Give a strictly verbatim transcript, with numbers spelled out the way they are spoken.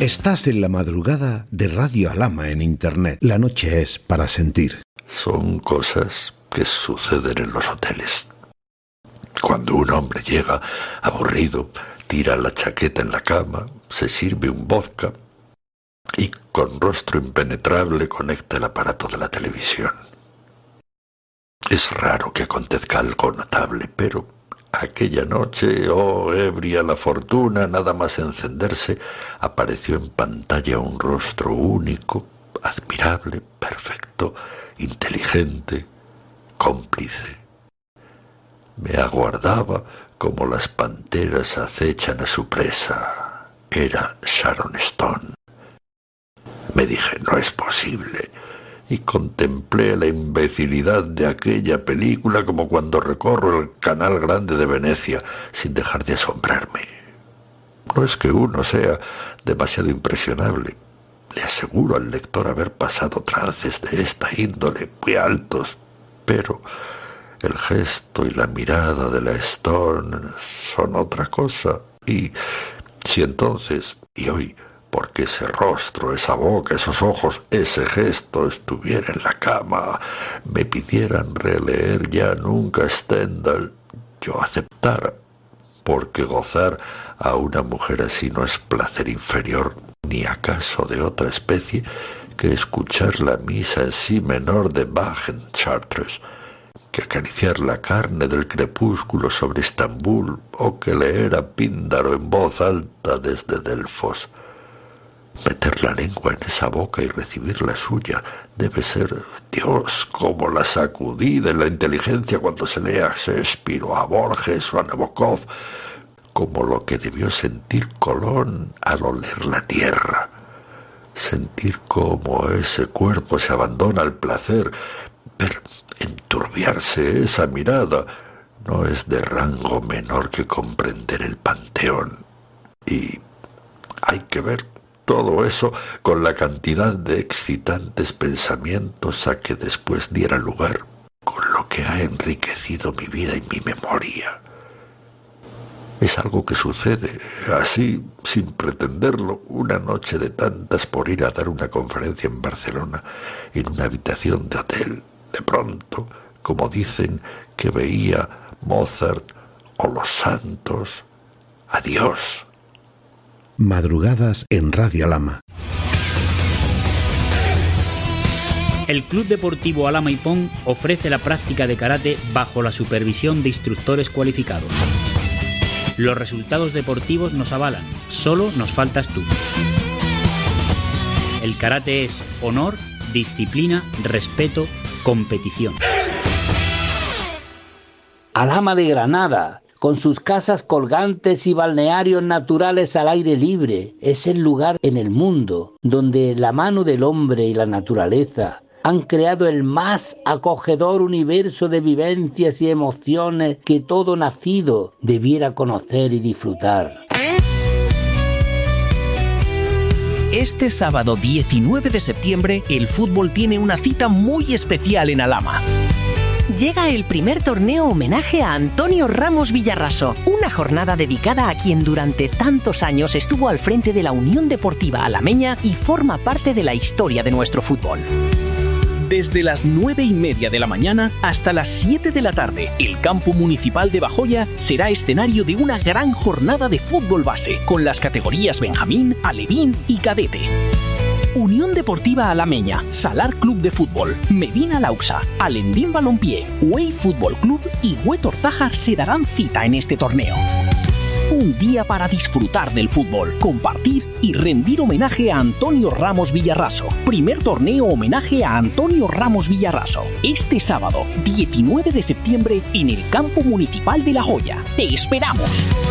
Estás en la madrugada de Radio Alhama en Internet. La noche es para sentir. Son cosas que suceden en los hoteles. Cuando un hombre llega aburrido, tira la chaqueta en la cama, se sirve un vodka y con rostro impenetrable conecta el aparato de la televisión. Es raro que acontezca algo notable, pero aquella noche, oh ebria la fortuna, nada más encenderse, apareció en pantalla un rostro único, admirable, perfecto, inteligente, cómplice. Me aguardaba como las panteras acechan a su presa. Era Sharon Stone. Me dije, no es posible, y contemplé la imbecilidad de aquella película como cuando recorro el Canal Grande de Venecia, sin dejar de asombrarme. No es que uno sea demasiado impresionable. Le aseguro al lector haber pasado trances de esta índole muy altos, pero el gesto y la mirada de la Stone son otra cosa. Y si entonces, y hoy, porque ese rostro, esa boca, esos ojos, ese gesto estuviera en la cama, me pidieran releer Ya nunca Stendhal, yo aceptara, porque gozar a una mujer así no es placer inferior, ni acaso de otra especie, que escuchar la misa en si menor de Bach en Chartres, que acariciar la carne del crepúsculo sobre Estambul, o que leer a Píndaro en voz alta desde Delfos. Meter la lengua en esa boca y recibir la suya debe ser, Dios, como la sacudida en la inteligencia cuando se lee a Shakespeare o a Borges o a Nabokov, como lo que debió sentir Colón al oler la tierra. Sentir cómo ese cuerpo se abandona al placer, ver enturbiarse esa mirada, no es de rango menor que comprender el panteón. Y hay que ver todo eso con la cantidad de excitantes pensamientos a que después diera lugar, con lo que ha enriquecido mi vida y mi memoria. Es algo que sucede, así, sin pretenderlo, una noche de tantas por ir a dar una conferencia en Barcelona, en una habitación de hotel. De pronto, como dicen, que veía Mozart o los santos. Adiós. Madrugadas en Radio Alhama. El Club Deportivo Alhama Ipón ofrece la práctica de karate bajo la supervisión de instructores cualificados. Los resultados deportivos nos avalan, solo nos faltas tú. El karate es honor, disciplina, respeto, competición. Alhama de Granada, con sus casas colgantes y balnearios naturales al aire libre, es el lugar en el mundo donde la mano del hombre y la naturaleza han creado el más acogedor universo de vivencias y emociones que todo nacido debiera conocer y disfrutar. Este sábado diecinueve de septiembre, el fútbol tiene una cita muy especial en Alhama. Llega el primer torneo homenaje a Antonio Ramos Villarraso, una jornada dedicada a quien durante tantos años estuvo al frente de la Unión Deportiva Alameña y forma parte de la historia de nuestro fútbol. Desde las nueve y media de la mañana hasta las siete de la tarde, el campo municipal de Bajoya será escenario de una gran jornada de fútbol base, con las categorías Benjamín, Alevín y Cadete. Unión Deportiva Alameña, Salar Club de Fútbol, Medina Lausa, Alendín Balompié, Way Fútbol Club y Huetor Tájar se darán cita en este torneo. Un día para disfrutar del fútbol, compartir y rendir homenaje a Antonio Ramos Villarraso. Primer torneo homenaje a Antonio Ramos Villarraso. Este sábado, diecinueve de septiembre, en el campo municipal de La Joya. ¡Te esperamos!